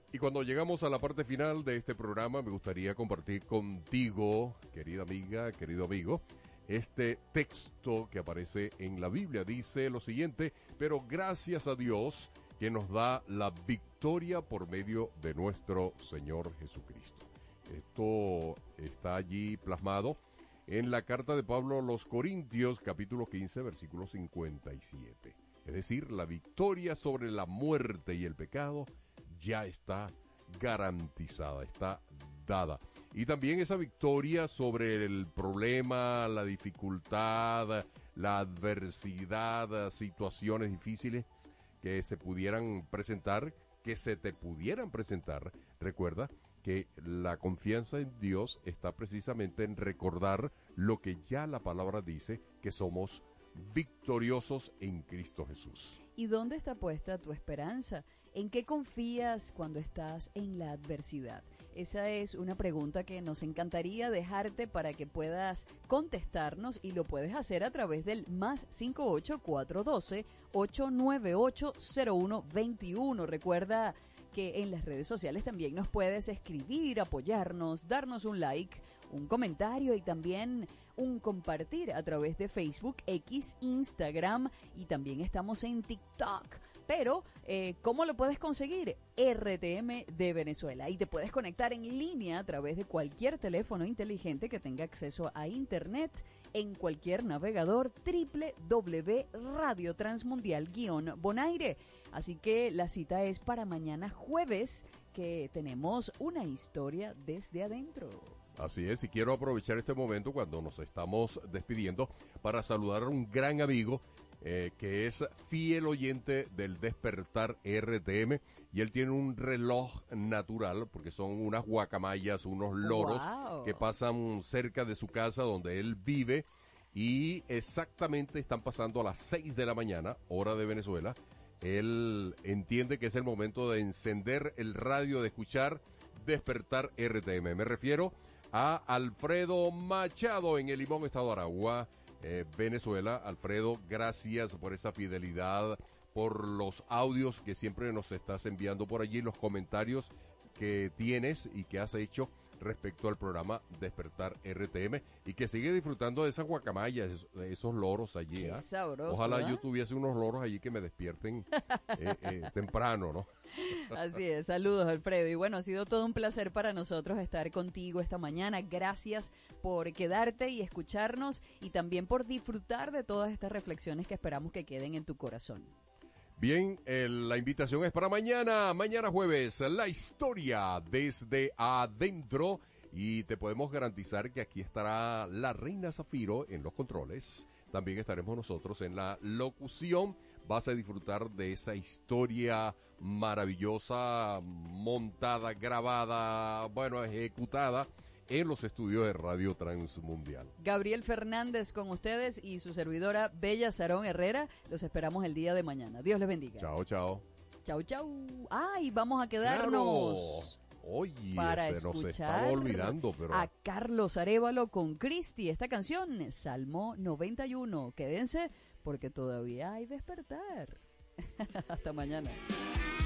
Y cuando llegamos a la parte final de este programa, me gustaría compartir contigo, querida amiga, querido amigo, este texto que aparece en la Biblia. Dice lo siguiente: pero gracias a Dios que nos da la victoria por medio de nuestro Señor Jesucristo. Esto está allí plasmado en la carta de Pablo a los Corintios, capítulo 15, versículo 57. Es decir, la victoria sobre la muerte y el pecado ya está garantizada, está dada. Y también esa victoria sobre el problema, la dificultad, la adversidad, situaciones difíciles que se pudieran presentar, que se te pudieran presentar. Recuerda que la confianza en Dios está precisamente en recordar lo que ya la palabra dice, que somos victoriosos en Cristo Jesús. ¿Y dónde está puesta tu esperanza? ¿En qué confías cuando estás en la adversidad? Esa es una pregunta que nos encantaría dejarte para que puedas contestarnos, y lo puedes hacer a través del +58 412 898 0121. Recuerda que en las redes sociales también nos puedes escribir, apoyarnos, darnos un like, un comentario y también un compartir a través de Facebook, X, Instagram, y también estamos en TikTok. Pero, ¿cómo lo puedes conseguir? RTM de Venezuela. Y te puedes conectar en línea a través de cualquier teléfono inteligente que tenga acceso a Internet en cualquier navegador www.radiotransmundial-bonaire. Así que la cita es para mañana jueves, que tenemos una historia desde adentro. Así es, y quiero aprovechar este momento cuando nos estamos despidiendo para saludar a un gran amigo que es fiel oyente del Despertar RTM, y él tiene un reloj natural, porque son unas guacamayas, unos loros que pasan cerca de su casa donde él vive, y exactamente están pasando a las 6 de la mañana, hora de Venezuela. Él entiende que es el momento de encender el radio, de escuchar Despertar RTM. Me refiero a Alfredo Machado en El Limón, Estado Aragua, Venezuela. Alfredo, gracias por esa fidelidad, por los audios que siempre nos estás enviando por allí, los comentarios que tienes y que has hecho respecto al programa Despertar RTM, y que sigue disfrutando de esas guacamayas, esos loros allí. Qué sabroso, ojalá yo tuviese unos loros allí que me despierten temprano, ¿no? Así es, saludos Alfredo, y bueno, ha sido todo un placer para nosotros estar contigo esta mañana. Gracias por quedarte y escucharnos, y también por disfrutar de todas estas reflexiones que esperamos que queden en tu corazón. Bien, la invitación es para mañana jueves, la historia desde adentro, y te podemos garantizar que aquí estará la Reina Zafiro en los controles. También estaremos nosotros en la locución. Vas a disfrutar de esa historia maravillosa, montada, grabada, bueno, ejecutada en los estudios de Radio Transmundial. Gabriel Fernández con ustedes y su servidora Bella Sarón Herrera. Los esperamos el día de mañana. Dios les bendiga. Chao, chao. Chao, chao. Ay, vamos a quedarnos. Claro. Oye, para se nos escuchar estaba olvidando, pero a Carlos Arévalo con Cristi. Esta canción, Salmo 91. Quédense porque todavía hay despertar. Hasta mañana.